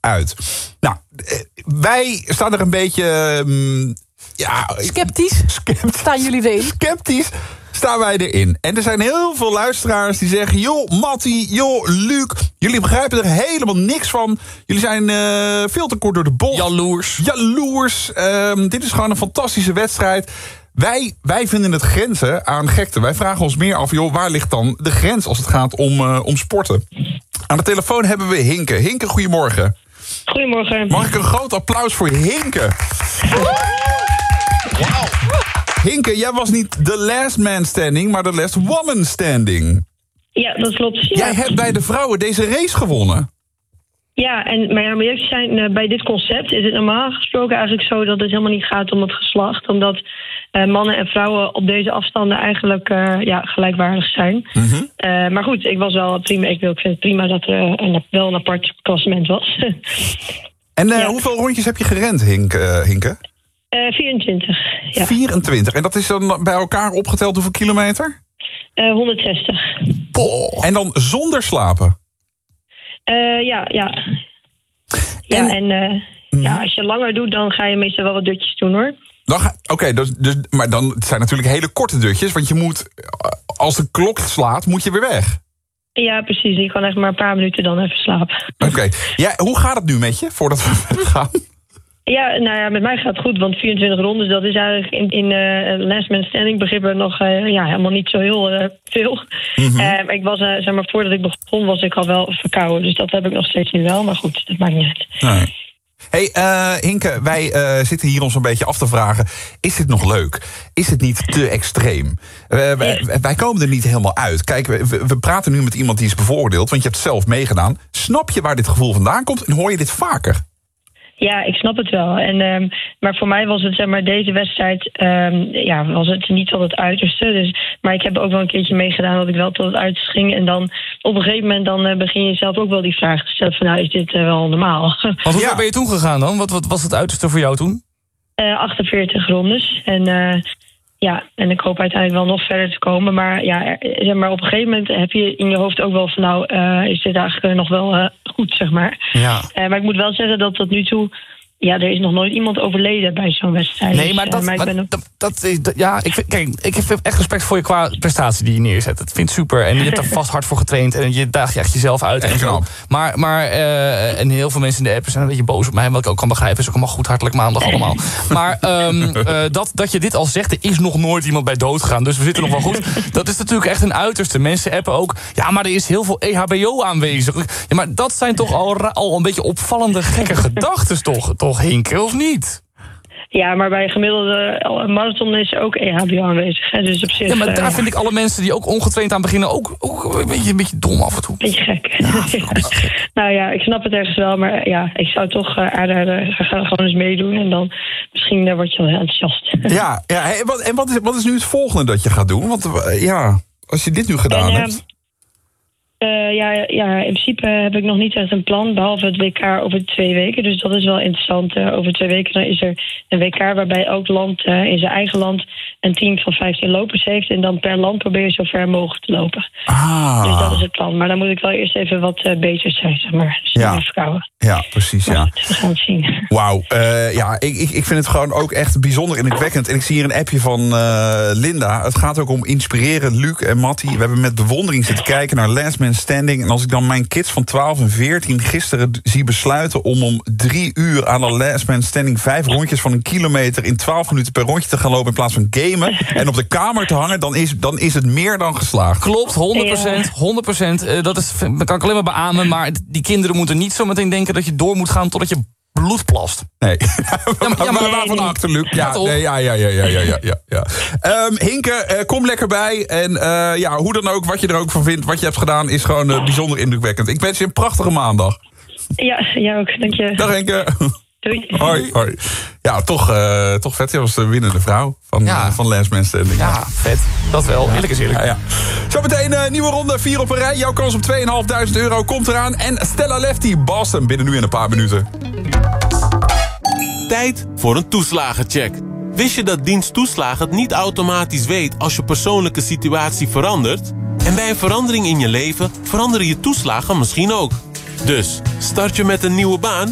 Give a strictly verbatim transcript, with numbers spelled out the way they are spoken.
uit. Nou, wij staan er een beetje... Um, ja, sceptisch? Sceptisch. Staan jullie erin? Sceptisch staan wij erin. En er zijn heel veel luisteraars die zeggen... joh, Mattie, joh, Luc, jullie begrijpen er helemaal niks van. Jullie zijn uh, veel te kort door de bocht. Jaloers. Jaloers. Um, dit is gewoon een fantastische wedstrijd. Wij, wij vinden het grenzen aan gekte. Wij vragen ons meer af, joh, waar ligt dan de grens als het gaat om, uh, om sporten? Aan de telefoon hebben we Hinke. Hinke, goedemorgen. Goedemorgen. Mag ik een groot applaus voor Hinke? Wauw. Hinke, jij was niet de last man standing, maar de last woman standing. Ja, dat klopt. Ja. Jij hebt bij de vrouwen deze race gewonnen. Ja, en maar ja, om eerlijk te zijn, uh, bij dit concept is het normaal gesproken eigenlijk zo dat het helemaal niet gaat om het geslacht. Omdat uh, mannen en vrouwen op deze afstanden eigenlijk uh, ja, gelijkwaardig zijn. Mm-hmm. Uh, maar goed, ik was wel prima. Ik vind het prima dat er uh, een, wel een apart klassement was. En uh, ja. hoeveel rondjes heb je gerend, Hinke? Uh, Hinke? Uh, vierentwintig. Ja. vierentwintig. En dat is dan bij elkaar opgeteld hoeveel kilometer? Uh, honderdzestig. Boah. En dan zonder slapen? Uh, ja, ja. Ja, en, en uh, mm. ja, als je langer doet, dan ga je meestal wel wat dutjes doen, hoor. Oké, okay, dus, dus, maar dan het zijn natuurlijk hele korte dutjes. Want je moet, als de klok slaat, moet je weer weg. Ja, precies. Je kan echt maar een paar minuten dan even slapen. Oké. Okay. Ja, hoe gaat het nu met je, voordat we verder gaan? Ja, nou ja, met mij gaat het goed, want vierentwintig rondes, dat is eigenlijk in, in uh, last man standing begrippen nog uh, ja, helemaal niet zo heel uh, veel. Mm-hmm. Uh, ik was, uh, zeg maar, voordat ik begon was ik al wel verkouden, dus dat heb ik nog steeds niet wel, maar goed, dat maakt niet uit. Nee. Hey, uh, Hinke, wij uh, zitten hier ons een beetje af te vragen, is dit nog leuk? Is het niet te extreem? Uh, wij, wij komen er niet helemaal uit. Kijk, we, we praten nu met iemand die is bevoordeeld, want je hebt zelf meegedaan. Snap je waar dit gevoel vandaan komt en hoor je dit vaker? Ja, ik snap het wel. En, um, maar voor mij was het, zeg maar, deze wedstrijd um, ja, was het niet tot het uiterste. Dus, maar ik heb ook wel een keertje meegedaan dat ik wel tot het uiterste ging. En dan op een gegeven moment dan uh, begin je zelf ook wel die vraag te stellen van, nou, is dit uh, wel normaal? Want hoe ver ben je toen gegaan dan? Wat, wat was het uiterste voor jou toen? Uh, achtenveertig rondes. En uh, ja, en ik hoop uiteindelijk wel nog verder te komen. Maar ja, zeg maar, op een gegeven moment heb je in je hoofd ook wel van, nou, uh, is dit eigenlijk nog wel uh, goed, zeg maar. Ja. Uh, maar ik moet wel zeggen dat tot nu toe, ja, er is nog nooit iemand overleden bij zo'n wedstrijd. Nee, maar dat, uh, maar maar ik ben dat, dat is, dat, ja, ik vind, kijk, ik heb echt respect voor je qua prestatie die je neerzet. Dat vind ik super. En je hebt er vast hard voor getraind en je daagt je echt jezelf uit. En zo. Maar, maar uh, en heel veel mensen in de app zijn een beetje boos op mij, wat ik ook kan begrijpen. Is ook allemaal goed, hartelijk maandag allemaal. Maar um, uh, dat, dat je dit al zegt, er is nog nooit iemand bij dood gegaan. Dus we zitten nog wel goed. Dat is natuurlijk echt een uiterste. Mensen appen ook, ja, maar er is heel veel E H B O aanwezig. Ja, maar dat zijn toch al, al een beetje opvallende gekke gedachten, toch, toch Hinke, of niet? Ja, maar bij een gemiddelde marathon is ook E H B O aanwezig. Hè? Dus op zich, ja, maar daar uh, vind ik alle mensen die ook ongetraind aan beginnen ook, ook een, beetje, een beetje dom af en toe. Beetje gek. Ja, nou ja, ik snap het ergens wel, maar ja, ik zou toch uh, aanraden, ga gewoon eens meedoen en dan misschien uh, word je wel enthousiast. Ja, ja en, wat, en wat, is, wat is nu het volgende dat je gaat doen? Want uh, ja, als je dit nu gedaan en, uh, hebt... Uh, ja, ja, in principe heb ik nog niet echt een plan, behalve het W K over twee weken. Dus dat is wel interessant. Uh, over twee weken dan is er een W K waarbij elk land uh, in zijn eigen land een team van vijftien lopers heeft. En dan per land probeer je zo ver mogelijk te lopen. Ah. Dus dat is het plan. Maar dan moet ik wel eerst even wat uh, beter zijn, zeg maar. Dus ja. verkouden. Ja, precies, ja. Goed, we gaan het zien. Wauw. Uh, ja, ik, ik, ik vind het gewoon ook echt bijzonder indrukwekkend. En ik zie hier een appje van uh, Linda. Het gaat ook om inspireren. Luc en Mattie, we hebben met bewondering zitten kijken naar Last Man Standing. En als ik dan mijn kids van twaalf en veertien gisteren zie besluiten om om drie uur aan de Last Man Standing vijf rondjes van een kilometer in twaalf minuten per rondje te gaan lopen in plaats van gamen en op de kamer te hangen, dan is, dan is het meer dan geslaagd. Klopt, honderd procent. honderd procent. Uh, dat, is, dat kan ik alleen maar beamen. Maar die kinderen moeten niet zo meteen denken dat je door moet gaan totdat je bloed plast. Nee. Ja, maar, ja, maar waarvan achter, Luc? Ja, ja, nee, ja, ja, ja, ja, ja, ja, ja. Um, Hinke, uh, kom lekker bij. En uh, ja, hoe dan ook, wat je er ook van vindt, wat je hebt gedaan, is gewoon uh, bijzonder indrukwekkend. Ik wens je een prachtige maandag. Ja, jij ook. Dank je. Dag Hinke. Doei. Hoi, hoi. Ja, toch, uh, toch vet. Je was de winnende vrouw van, ja. uh, van Last Man Standing. Ja, vet. Dat wel. Ja. Eerlijk is eerlijk. Ja, ja. Zometeen uh, nieuwe ronde, vier op een rij. Jouw kans op tweeduizend vijfhonderd euro komt eraan. En Stella Lefty, Boston, binnen nu in een paar minuten. Tijd voor een toeslagencheck. Wist je dat dienst toeslagen het niet automatisch weet als je persoonlijke situatie verandert? En bij een verandering in je leven veranderen je toeslagen misschien ook. Dus, start je met een nieuwe baan?